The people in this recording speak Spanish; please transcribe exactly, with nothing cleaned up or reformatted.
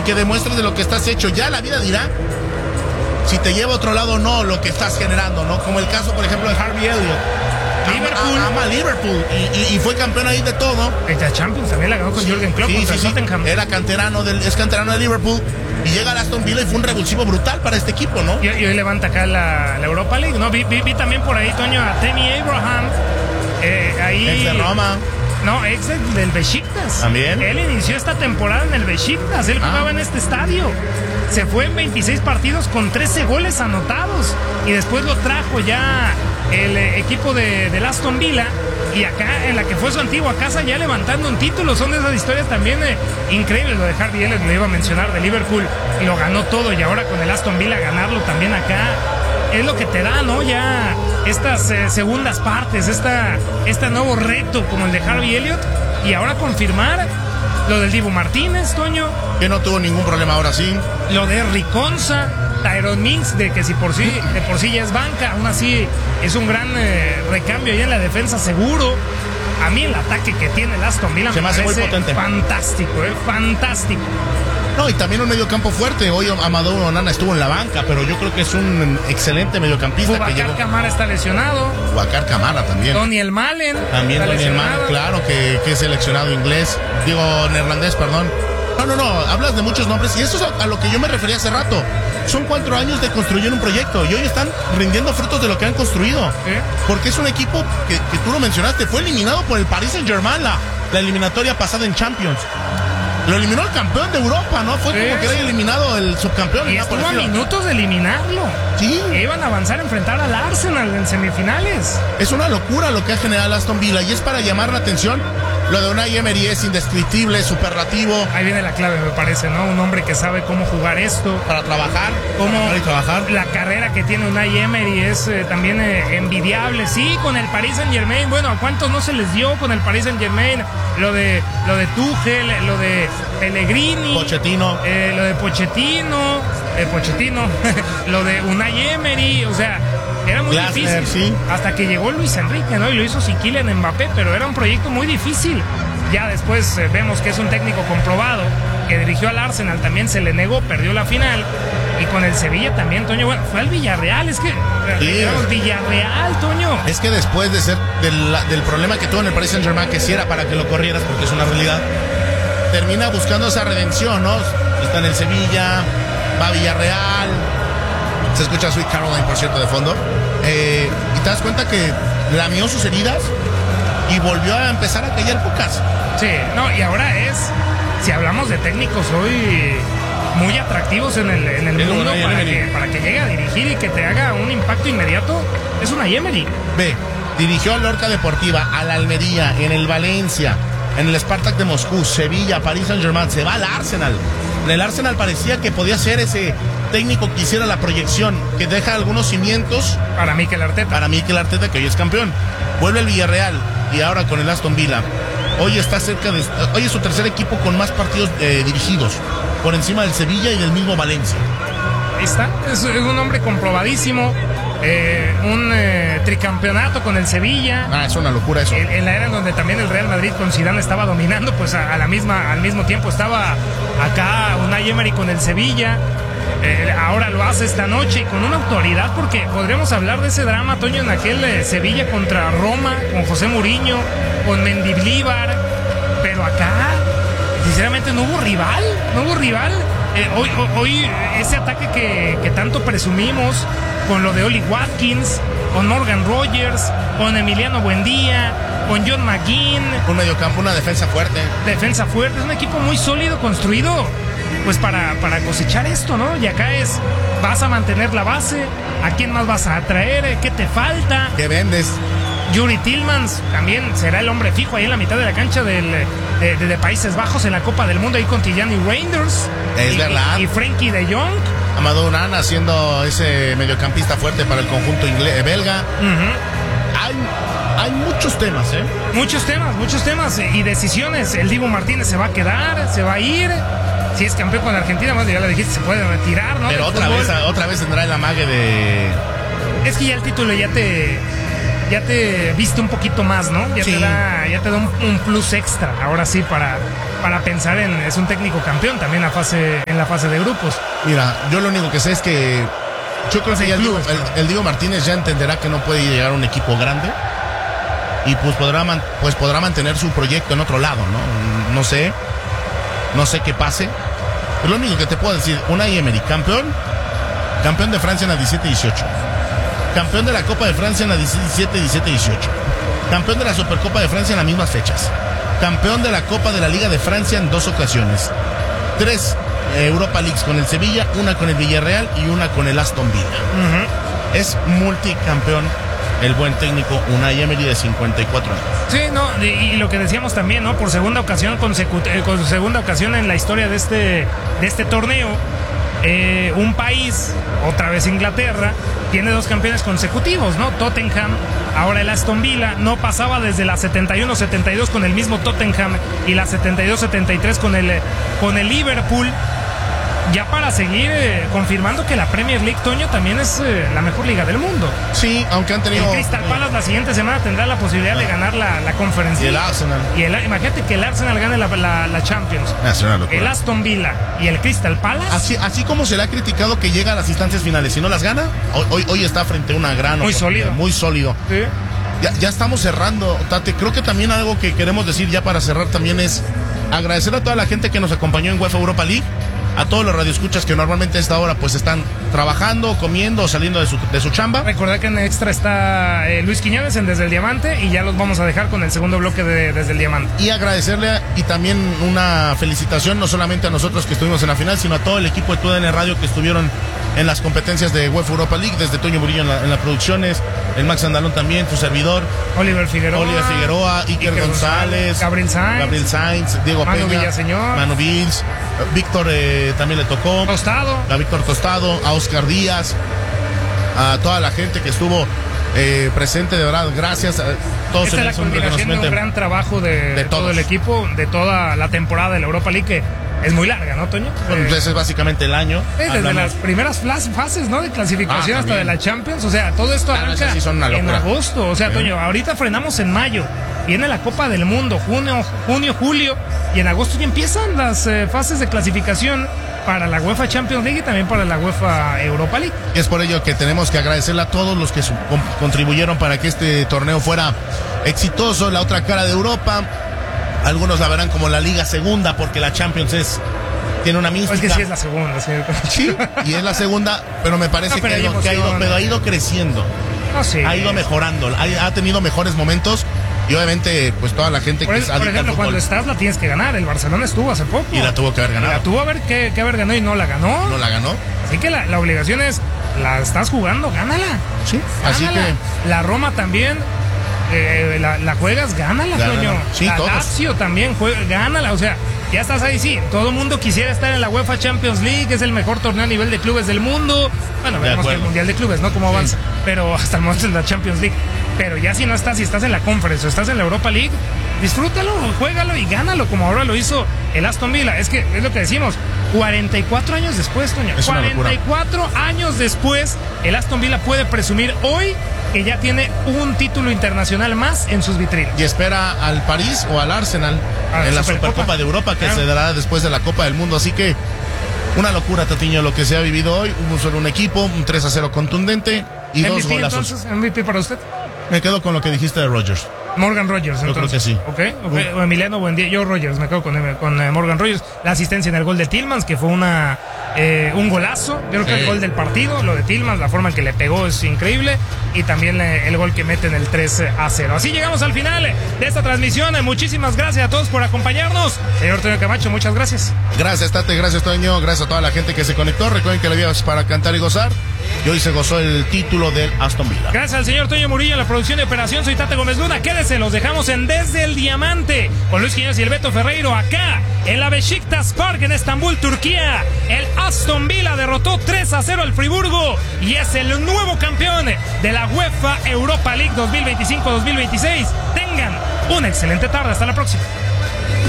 que demuestres de lo que estás hecho. Ya la vida dirá si te lleva a otro lado o no lo que estás generando, ¿no? Como el caso, por ejemplo, de Harvey Elliott. Liverpool. Ama, ama Liverpool y, y, y fue campeón ahí de todo. La Champions también la ganó con sí, Jürgen Klopp sí, contra sí, Tottenham. Sí. Era canterano del, es canterano de Liverpool y llega al Aston Villa y fue un revulsivo brutal para este equipo, ¿no? Y, y hoy levanta acá la, la Europa League, ¿no? Vi, vi, vi también por ahí, Toño, a Tammy Abraham. Eh, ahí... Ex de Roma. No, ex del Besiktas. También. Él inició esta temporada en el Besiktas. Él jugaba ah. en este estadio. Se fue en veintiséis partidos con trece goles anotados. Y después lo trajo ya el eh, equipo de, del Aston Villa. Y acá, en la que fue su antigua casa, ya levantando un título. Son de esas historias también eh, increíbles. Lo de Harvey Elliott, lo iba a mencionar, de Liverpool. Y lo ganó todo. Y ahora con el Aston Villa ganarlo también acá. Es lo que te da, ¿no? Ya estas eh, segundas partes, esta, este nuevo reto como el de Harvey Elliott. Y ahora confirmar lo del Dibu Martínez, Toño. Que no tuvo ningún problema ahora sí. Lo de Riconza, Tyrone Mings, de que si por sí, de por sí ya es banca, aún así es un gran eh, recambio ahí en la defensa seguro. A mí el ataque que tiene el Aston Villa se me hace muy potente. Fantástico, eh, fantástico. No, y también un mediocampo fuerte. Hoy Amadou Onana estuvo en la banca, pero yo creo que es un excelente mediocampista. Boubacar que llegó. Kamara está lesionado. Boubacar Kamara también. Daniel Malen. También Daniel Malen, claro, que, que es seleccionado inglés. Digo, neerlandés, perdón. No, no, no, hablas de muchos nombres y eso es a, a lo que yo me refería hace rato. Son cuatro años de construir un proyecto y hoy están rindiendo frutos de lo que han construido. ¿Eh? Porque es un equipo que, que tú lo mencionaste, fue eliminado por el Paris Saint-Germain la, la eliminatoria pasada en Champions. Lo eliminó el campeón de Europa, ¿no? Fue sí, como que era eliminado el subcampeón. Y estuvo a minutos de eliminarlo. Sí. E iban a avanzar a enfrentar al Arsenal en semifinales. Es una locura lo que ha generado Aston Villa y es para llamar la atención. Lo de Unai Emery es indescriptible, superlativo. Ahí viene la clave, me parece, ¿no? Un hombre que sabe cómo jugar esto. Para trabajar. Cómo para trabajar. La carrera que tiene Unai Emery es eh, también eh, envidiable. Sí, con el Paris Saint-Germain. Bueno, ¿a cuántos no se les dio con el Paris Saint-Germain? Lo de, lo de Tuchel, lo de Pellegrini. Pochettino. Eh, lo de Pochettino. Eh, Pochettino. Lo de Unai Emery. O sea... Era muy Glasner, difícil, sí. Hasta que llegó Luis Enrique, ¿no? Y lo hizo sin Kylian Mbappé, pero era un proyecto muy difícil. Ya después eh, vemos que es un técnico comprobado, que dirigió al Arsenal, también se le negó, perdió la final. Y con el Sevilla también, Toño, bueno, fue al Villarreal, es que... Sí. Digamos, Villarreal, Toño. Es que después de ser del, del problema que tuvo en el Paris Saint-Germain, que sí era para que lo corrieras, porque es una realidad, termina buscando esa redención, ¿no? Está en el Sevilla, va a Villarreal... Se escucha Sweet Caroline, por cierto, de fondo. Eh, y te das cuenta que lamió sus heridas y volvió a empezar a callar pocas. Sí, no, y ahora es, si hablamos de técnicos hoy muy atractivos en el, en el, el mundo para que, para que llegue a dirigir y que te haga un impacto inmediato, es una Emery. Ve, dirigió a Lorca Deportiva, a la Almería, en el Valencia, en el Spartak de Moscú, Sevilla, Paris Saint-Germain, se va al Arsenal. En el Arsenal parecía que podía ser ese técnico que hiciera la proyección, que deja algunos cimientos para Mikel Arteta. Para Mikel Arteta, que hoy es campeón. Vuelve el Villarreal y ahora con el Aston Villa. Hoy está cerca de... Hoy es su tercer equipo con más partidos eh, dirigidos, por encima del Sevilla y del mismo Valencia. Ahí está, es, es un hombre comprobadísimo. Eh, un eh, tricampeonato con el Sevilla. Ah, es una locura eso. En, en la era en donde también el Real Madrid con Zidane estaba dominando, pues a, a la misma, al mismo tiempo estaba acá Unai Emery con el Sevilla. Eh, ahora lo hace esta noche y con una autoridad, porque podríamos hablar de ese drama, Toño, en aquel eh, Sevilla contra Roma, con José Mourinho, con Mendilibar, pero acá sinceramente no hubo rival, no hubo rival. Eh, hoy, hoy ese ataque que, que tanto presumimos, con lo de Oli Watkins, con Morgan Rogers, con Emiliano Buendía, con John McGinn. Un mediocampo, una defensa fuerte. Defensa fuerte, es un equipo muy sólido, construido pues para, para cosechar esto, ¿no? Y acá es, vas a mantener la base, ¿a quién más vas a atraer? ¿Qué te falta? ¿Qué vendes? Yuri Tillmans también será el hombre fijo ahí en la mitad de la cancha del, de, de, de Países Bajos en la Copa del Mundo, ahí con Tijani Reinders. Es y, verdad. Y, y Frenkie de Jong. Amadou Onana siendo ese mediocampista fuerte para el conjunto inglés, belga. Uh-huh. Hay, hay muchos temas, ¿eh? Muchos temas, muchos temas y decisiones. El Dibu Martínez se va a quedar, se va a ir. Si es campeón con Argentina, bueno, ya lo dijiste, se puede retirar, ¿no? Pero otra vez, otra vez tendrá el amague de... Es que ya el título ya te... Ya te viste un poquito más, ¿no? Ya sí. te da, ya te da un, un plus extra, ahora sí, para, para pensar en, es un técnico campeón también a fase, en la fase de grupos. Mira, yo lo único que sé es que yo creo que ya el Diego, el, el Diego Martínez ya entenderá que no puede llegar a un equipo grande y pues podrá, man, pues podrá mantener su proyecto en otro lado, ¿no? No sé, no sé qué pase. Pero lo único que te puedo decir, Unai Emery, campeón, campeón de Francia en la diecisiete dieciocho, campeón de la Copa de Francia en la diecisiete diecisiete dieciocho, campeón de la Supercopa de Francia en las mismas fechas, campeón de la Copa de la Liga de Francia en dos ocasiones, tres eh, Europa Leagues con el Sevilla, una con el Villarreal y una con el Aston Villa. Uh-huh. Es multicampeón el buen técnico Unai Emery de cincuenta y cuatro años. Sí, no, y, y lo que decíamos también, ¿no? Por segunda ocasión consecut- eh, con segunda ocasión en la historia de este, de este torneo, eh, un país, otra vez Inglaterra, tiene dos campeones consecutivos, ¿no? Tottenham, ahora el Aston Villa, no pasaba desde la setenta y uno setenta y dos con el mismo Tottenham y la setenta y dos setenta y tres con el, con el Liverpool. Ya para seguir eh, confirmando que la Premier League, Toño, también es eh, la mejor liga del mundo. Sí, aunque han tenido... El Crystal Palace la siguiente semana tendrá la posibilidad de ganar la, la Conference League. Y el League. Arsenal. Y el, imagínate que el Arsenal gane la, la, la Champions. El Aston Villa y el Crystal Palace. Así, así como se le ha criticado que llega a las instancias finales, si no las gana, hoy, hoy, hoy está frente a una gran... Muy sólido. Muy sólido. Sí. Ya, ya estamos cerrando, Tate. Creo que también algo que queremos decir ya para cerrar también es agradecer a toda la gente que nos acompañó en UEFA Europa League, a todos los radioescuchas que normalmente a esta hora pues están trabajando, comiendo o saliendo de su, de su chamba. Recordad que en extra está eh, Luis Quiñones en Desde el Diamante y ya los vamos a dejar con el segundo bloque de Desde el Diamante. Y agradecerle y también una felicitación no solamente a nosotros que estuvimos en la final, sino a todo el equipo de T U D N Radio que estuvieron en las competencias de UEFA Europa League, desde Toño Murillo en, la, en las producciones, el Max Andalón también, tu servidor, Oliver Figueroa, Oliver Figueroa, Iker, Iker González, Gabriel Sainz, Gabriel Sainz, Diego Manu Peña, Villaseñor, Manu Vils, Víctor eh, también le tocó, Tostado, a Víctor Tostado, a Oscar Díaz, a toda la gente que estuvo eh, presente, de verdad, gracias a todos. Esta es la combinación de un gran trabajo de, de, de todo el equipo, de toda la temporada de la Europa League, que es muy larga, ¿no, Toño? Bueno, eh, pues es básicamente el año. Eh, desde las primeras fases, ¿no? De clasificación ah, hasta de la Champions. O sea, todo esto arranca ah, sí en agosto. O sea, bien. Toño, ahorita frenamos en mayo. Viene la Copa del Mundo, junio, junio, julio. Y en agosto ya empiezan las eh, fases de clasificación para la UEFA Champions League y también para la UEFA Europa League. Y es por ello que tenemos que agradecerle a todos los que su- contribuyeron para que este torneo fuera exitoso. La otra cara de Europa. Algunos la verán como la Liga Segunda porque la Champions es tiene una mística. Es que sí es la segunda, ¿cierto? Sí, y es la segunda, pero me parece no, pero que, ha ido, que ha ido, pero ha ido creciendo. No, sí. Ha ido mejorando, ha, ha tenido mejores momentos y obviamente pues toda la gente por que es, Por ejemplo, cuando estás la tienes que ganar. El Barcelona estuvo hace poco. Y la tuvo que haber ganado. Y la tuvo haber, que, que haber ganado y no la ganó. No la ganó. Así que la, la obligación es, la estás jugando, gánala. Sí, gánala. Así que... La Roma también... Eh, la, la juegas, gánala, Toño. Sí, la todos. Lazio también, juega, gánala. O sea, ya estás ahí, sí. Todo el mundo quisiera estar en la UEFA Champions League, es el mejor torneo a nivel de clubes del mundo. Bueno, veremos que el Mundial de Clubes, ¿no? Cómo avanza. Sí. Pero hasta el momento es la Champions League. Pero ya si no estás, si estás en la Conference o estás en la Europa League, disfrútalo, juégalo y gánalo, como ahora lo hizo el Aston Villa. Es que es lo que decimos, cuarenta y cuatro años después, Toño. Es cuarenta y cuatro años después, el Aston Villa puede presumir hoy que ya tiene un título internacional más en sus vitrinas. Y espera al París o al Arsenal a en la Supercopa. Supercopa de Europa, que claro. se dará después de la Copa del Mundo. Así que una locura, Tatiño, lo que se ha vivido hoy. Un solo un equipo, un tres a cero contundente y M V P, dos golazos. Entonces, M V P para usted. Me quedo con lo que dijiste de Rodgers. Morgan Rogers, Yo entonces. creo que sí. Ok, okay. Uh. Emiliano Buendía, yo Rogers, me quedo con, con eh, Morgan Rogers. La asistencia en el gol de Tillmans, que fue una eh, un golazo. Yo creo sí. que el gol del partido, lo de Tillmans, la forma en que le pegó es increíble. Y también eh, el gol que mete en el tres a cero. Así llegamos al final de esta transmisión. Muchísimas gracias a todos por acompañarnos. Señor Toño Camacho, muchas gracias. Gracias, Tate, gracias, Toño. Gracias a toda la gente que se conectó. Recuerden que la vida es para cantar y gozar. Y hoy se gozó el título del Aston Villa. Gracias al señor Toño Murillo en la producción y operación. Soy Tate Gómez Luna. Quédese, los dejamos en Desde el Diamante con Luis Quiñones y el Beto Ferreiro acá en la Beşiktaş Park en Estambul, Turquía. El Aston Villa derrotó tres a cero al Friburgo y es el nuevo campeón de la UEFA Europa League dos mil veinticinco dos mil veintiséis. Tengan una excelente tarde. Hasta la próxima.